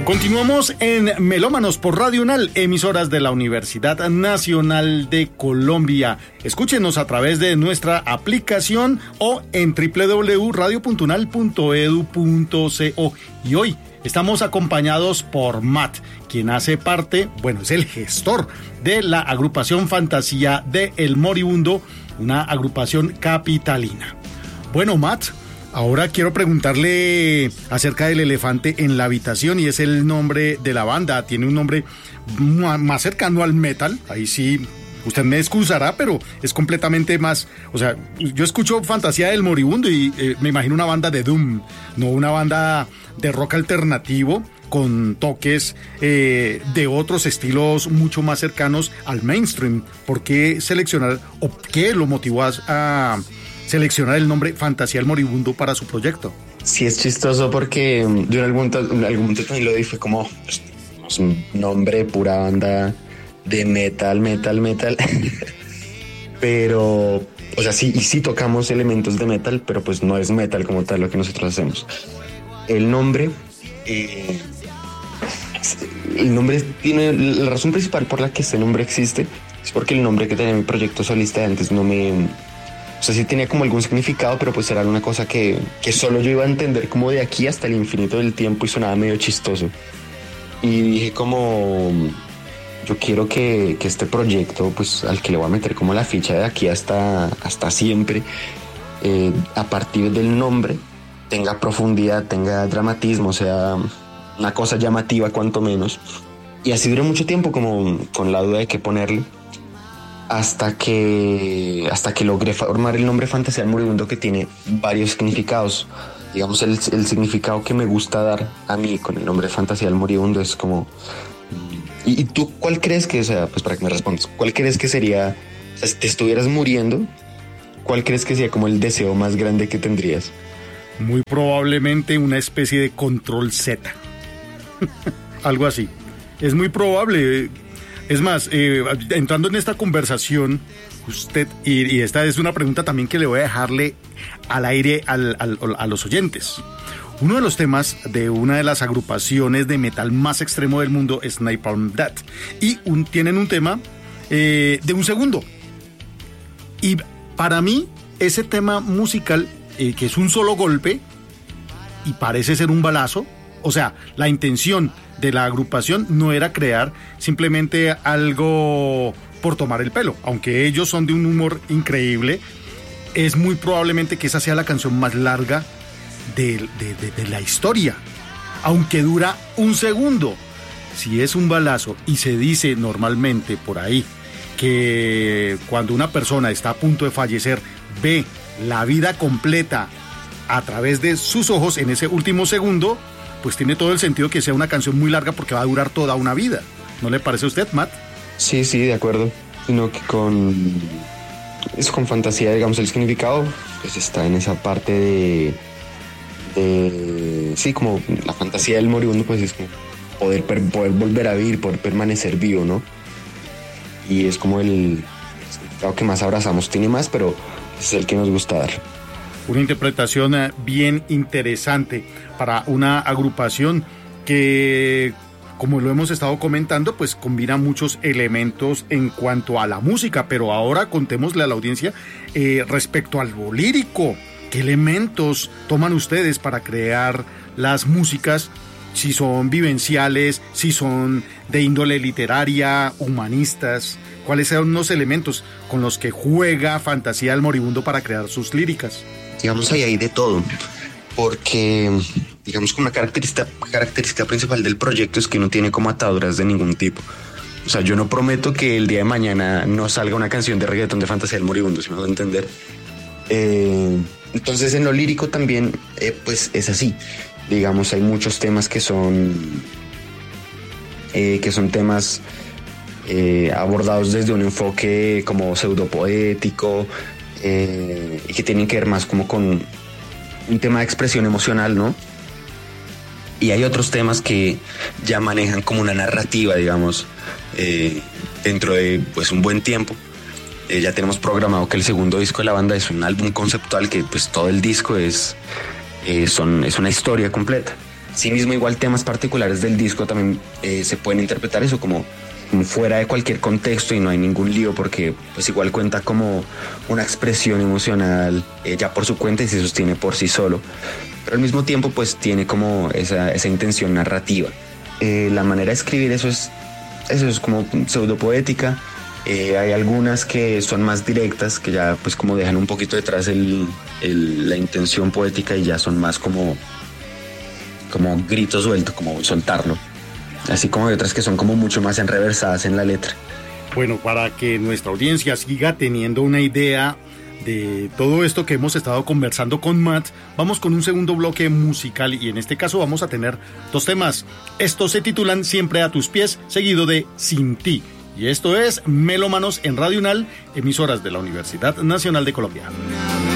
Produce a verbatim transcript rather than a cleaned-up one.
Continuamos en Melómanos por Radio UNAL, emisoras de la Universidad Nacional de Colombia. Escúchenos a través de nuestra aplicación o en doble u doble u doble u punto radio punto unal punto e d u punto co. Y hoy estamos acompañados por Matt, quien hace parte, bueno, es el gestor de la agrupación Fantasía de El Moribundo, una agrupación capitalina. Bueno, Matt, ahora quiero preguntarle acerca del elefante en la habitación, y es el nombre de la banda. Tiene un nombre más cercano al metal. Ahí sí, usted me excusará, pero es completamente más... O sea, yo escucho Fantasía del Moribundo y eh, me imagino una banda de doom, no una banda de rock alternativo con toques eh, de otros estilos mucho más cercanos al mainstream. ¿Por qué seleccionar o qué lo motivó a... a seleccionar el nombre Fantasía del Moribundo para su proyecto? Sí, es chistoso porque yo en algún, en algún momento también lo dije, fue como pues, un nombre, pura banda de metal, metal, metal. Pero, o sea, sí, y sí tocamos elementos de metal, pero pues no es metal como tal lo que nosotros hacemos. El nombre, eh, el nombre tiene, la razón principal por la que este nombre existe es porque el nombre que tenía mi proyecto solista de antes no me... O sea, sí tenía como algún significado, pero pues era una cosa que, que solo yo iba a entender como de aquí hasta el infinito del tiempo, y sonaba medio chistoso. Y dije como, yo quiero que, que este proyecto, pues al que le voy a meter como la ficha de aquí hasta, hasta siempre, eh, a partir del nombre, tenga profundidad, tenga dramatismo, o sea, una cosa llamativa cuanto menos. Y así duré mucho tiempo como con la duda de qué ponerle. Hasta que, hasta que logré formar el nombre Fantasía del Moribundo, que tiene varios significados. Digamos, el, el significado que me gusta dar a mí con el nombre Fantasía del Moribundo es como... ¿Y, y tú cuál crees que, o sea, pues para que me respondas, cuál crees que sería, o sea, si te estuvieras muriendo, cuál crees que sería como el deseo más grande que tendrías? Muy probablemente una especie de control Z. Algo así. Es muy probable... Es más, eh, entrando en esta conversación, usted, y, y esta es una pregunta también que le voy a dejarle al aire al, al, a los oyentes. Uno de los temas de una de las agrupaciones de metal más extremo del mundo es Napalm Death. Y un, tienen un tema eh, de un segundo. Y para mí, ese tema musical, eh, que es un solo golpe y parece ser un balazo, o sea, la intención de la agrupación no era crear simplemente algo por tomar el pelo, aunque ellos son de un humor increíble. Es muy probablemente que esa sea la canción más larga de, de, de, de la historia, aunque dura un segundo. Si es un balazo, y se dice normalmente por ahí que cuando una persona está a punto de fallecer ve la vida completa a través de sus ojos en ese último segundo, pues tiene todo el sentido que sea una canción muy larga, porque va a durar toda una vida. ¿No le parece a usted, Matt? Sí, sí, de acuerdo. Sino que con, es con Fantasía, digamos, el significado pues está en esa parte de, de sí, como la fantasía del moribundo, pues es como poder, poder volver a vivir, poder permanecer vivo, ¿no? Y es como el significado que más abrazamos. Tiene más, pero es el que nos gusta dar. Una interpretación bien interesante para una agrupación que, como lo hemos estado comentando, pues combina muchos elementos en cuanto a la música. Pero ahora contémosle a la audiencia eh, respecto al lírico. ¿Qué elementos toman ustedes para crear las músicas? Si son vivenciales, si son de índole literaria, humanistas. ¿Cuáles son los elementos con los que juega Fantasía del Moribundo para crear sus líricas? Digamos, ahí hay de todo, porque digamos que una característica, característica principal del proyecto es que no tiene como ataduras de ningún tipo. O sea, yo no prometo que el día de mañana no salga una canción de reggaetón de Fantasía del Moribundo, si me hago entender. Eh, entonces, en lo lírico también, eh, pues es así. Digamos, hay muchos temas que son, eh, que son temas eh, abordados desde un enfoque como pseudopoético, Eh, y que tienen que ver más como con un tema de expresión emocional, ¿no? Y hay otros temas que ya manejan como una narrativa, digamos, eh, dentro de pues un buen tiempo. Eh, ya tenemos programado que el segundo disco de la banda es un álbum conceptual, que pues todo el disco es, eh, son, es una historia completa. Asimismo, igual temas particulares del disco también eh, se pueden interpretar eso como, como fuera de cualquier contexto y no hay ningún lío porque pues igual cuenta como una expresión emocional eh, ya por su cuenta y se sostiene por sí solo. Pero al mismo tiempo pues tiene como esa, esa intención narrativa. Eh, la manera de escribir eso es, eso es como pseudopoética. Eh, hay algunas que son más directas, que ya pues como dejan un poquito detrás el, el, la intención poética y ya son más como... como grito suelto, como soltarlo. Así como hay otras que son como mucho más enreversadas en la letra. Bueno, para que nuestra audiencia siga teniendo una idea de todo esto que hemos estado conversando con Matt, vamos con un segundo bloque musical y en este caso vamos a tener dos temas. Estos se titulan Siempre a tus pies, seguido de Sin ti. Y esto es Melómanos en Radio Unal, emisoras de la Universidad Nacional de Colombia.